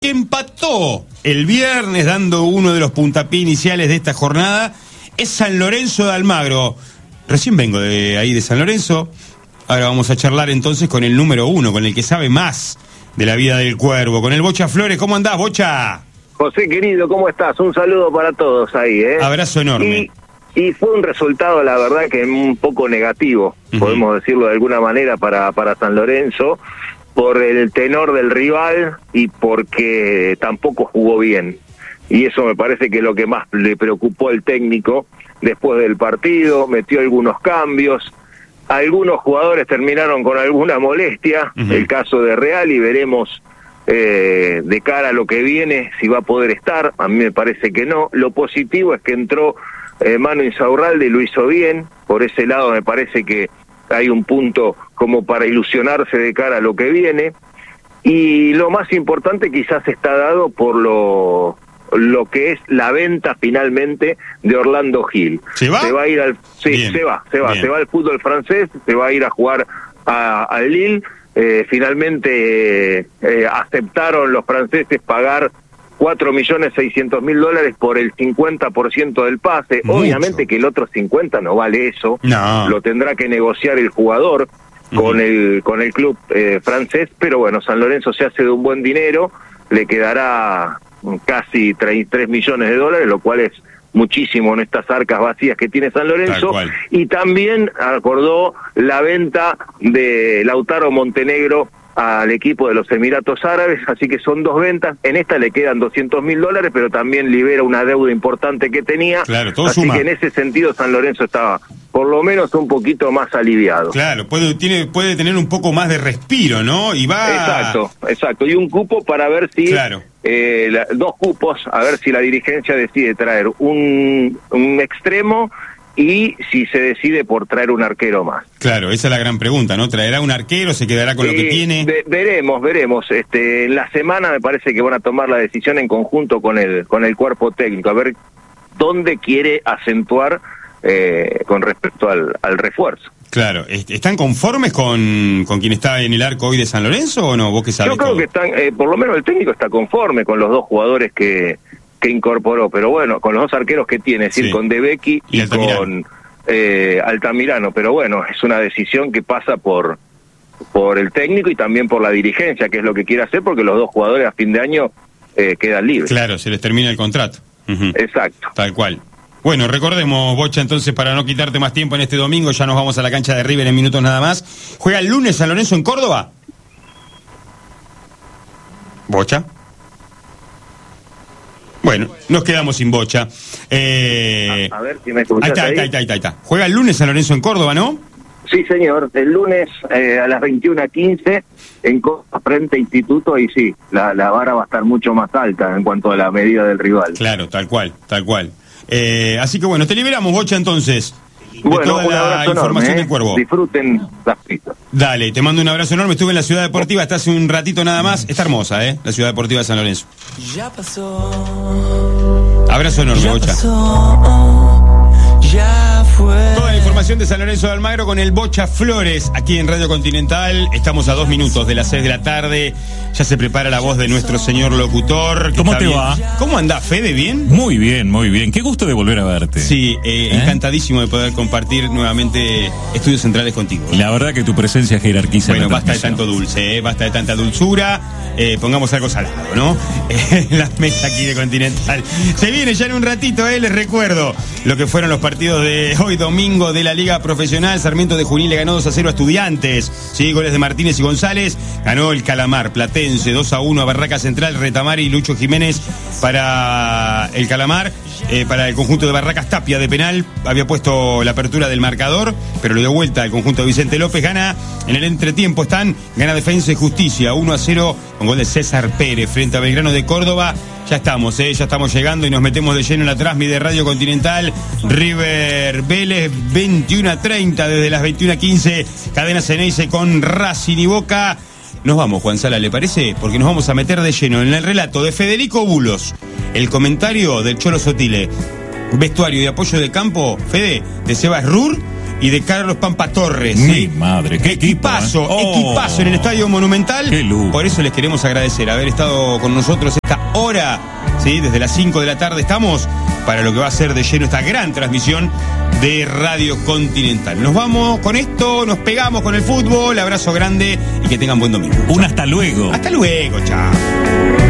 que empató el viernes dando uno de los puntapiés iniciales de esta jornada es San Lorenzo de Almagro. Recién vengo de ahí de San Lorenzo. Ahora vamos a charlar entonces con el número uno, con el que sabe más de la vida del Cuervo, con el Bocha Flores. ¿Cómo andás, Bocha? José, querido, ¿cómo estás? Un saludo para todos ahí, ¿eh? Abrazo enorme. Y fue un resultado, la verdad, que un poco negativo, podemos decirlo de alguna manera, para San Lorenzo, por el tenor del rival y porque tampoco jugó bien. Y eso me parece que es lo que más le preocupó al técnico después del partido. Metió algunos cambios, algunos jugadores terminaron con alguna molestia, el caso de Real, y veremos de cara a lo que viene si va a poder estar. A mí me parece que no. Lo positivo es que entró Manu Insaurralde y lo hizo bien. Por ese lado me parece que hay un punto como para ilusionarse de cara a lo que viene. Y lo más importante quizás está dado por lo que es la venta finalmente de Orlando Gil. ¿Se va? Se va a ir al... Sí, Bien. se va al fútbol francés, se va a ir a jugar al Lille. Finalmente aceptaron los franceses pagar $4.600.000 por el 50% del pase. Mucho. Obviamente que el otro 50 no vale eso. No. Lo tendrá que negociar el jugador con el club francés, pero bueno, San Lorenzo se hace de un buen dinero, le quedará casi 33 millones de dólares, lo cual es muchísimo en estas arcas vacías que tiene San Lorenzo. Y también acordó la venta de Lautaro Montenegro al equipo de los Emiratos Árabes, así que son dos ventas. En esta le quedan $200.000, pero también libera una deuda importante que tenía. Claro, todo así suma. que en ese sentido San Lorenzo estaba por lo menos un poquito más aliviado. Claro, puede tener un poco más de respiro, ¿no? Y va... Exacto. Y un cupo para ver si... Claro. Dos cupos, a ver si la dirigencia decide traer un extremo y si se decide por traer un arquero más. Claro, esa es la gran pregunta, ¿no? ¿Traerá un arquero? ¿Se quedará con lo que tiene? Veremos. En la semana me parece que van a tomar la decisión en conjunto con el cuerpo técnico, a ver dónde quiere acentuar con respecto al refuerzo. Claro, ¿están conformes con quien está en el arco hoy de San Lorenzo o no? ¿Vos qué sabés? Yo creo que están, por lo menos el técnico está conforme con los dos jugadores que incorporó, pero bueno, con los dos arqueros que tiene, es decir, con De Becchi y con Altamirano, pero bueno, es una decisión que pasa por el técnico y también por la dirigencia, que es lo que quiere hacer, porque los dos jugadores a fin de año quedan libres. Claro, se les termina el contrato. Exacto. Tal cual. Bueno, recordemos, Bocha, entonces, para no quitarte más tiempo en este domingo, ya nos vamos a la cancha de River en minutos nada más. ¿Juega el lunes San Lorenzo en Córdoba? ¿Bocha? Bueno, nos quedamos sin Bocha. A ver si me escuchás ahí está. ¿Juega el lunes San Lorenzo en Córdoba, no? Sí, señor. El lunes a las 21:15 en Córdoba frente a Instituto, y sí, la vara va a estar mucho más alta en cuanto a la medida del rival. Claro, tal cual. Así que bueno, te liberamos, Bocha, entonces. Bueno, toda un abrazo la información enorme, del Cuervo. Disfruten las pistas. Dale, te mando un abrazo enorme. Estuve en la Ciudad Deportiva hasta hace un ratito nada más. Está hermosa, la Ciudad Deportiva de San Lorenzo. Ya pasó. Abrazo enorme, Ya Bocha. pasó, ya fue. Toda la información de San Lorenzo de Almagro con el Bocha Flores aquí en Radio Continental. Estamos a 2 minutos de las 6 de la tarde. Ya se prepara la voz de nuestro señor locutor. ¿Cómo te va? ¿Cómo andás, Fede? ¿Bien? Muy bien. Qué gusto de volver a verte. Sí, encantadísimo de poder compartir nuevamente Estudios Centrales contigo. La verdad que tu presencia jerarquiza. Bueno, la basta de tanto dulce, basta de tanta dulzura. Pongamos algo salado, ¿no? En la mesa aquí de Continental. Se viene ya en un ratito, les recuerdo lo que fueron los partidos de hoy domingo de la Liga Profesional. Sarmiento de Junín le ganó 2-0 a Estudiantes. Sí, goles de Martínez y González. Ganó el Calamar Platense 2-1 a Barraca Central. Retamari y Lucho Jiménez para el Calamar. Para el conjunto de Barracas, Tapia de penal había puesto la apertura del marcador, pero le dio vuelta al conjunto de Vicente López. Gana en el entretiempo, gana Defensa y Justicia 1-0 con gol de César Pérez frente a Belgrano de Córdoba. Ya estamos llegando y nos metemos de lleno en la transmisión de Radio Continental. River Vélez 21:30 desde las 21:15. Cadena Ceneice con Racing y Boca. Nos vamos, Juan Sala, ¿le parece? Porque nos vamos a meter de lleno en el relato de Federico Bulos, el comentario del Cholo Sotile, vestuario y apoyo de campo, Fede, de Sebas Rur, y de Carlos Pampa Torres. Mi ¿sí? madre, qué equipazo, equipo, ¿eh? equipazo en el Estadio Monumental. Qué lujo. Por eso les queremos agradecer haber estado con nosotros esta hora, ¿sí? Desde las 5 de la tarde estamos para lo que va a ser de lleno esta gran transmisión de Radio Continental. Nos vamos con esto, nos pegamos con el fútbol, abrazo grande y que tengan buen domingo. Un hasta luego. Hasta luego, chao.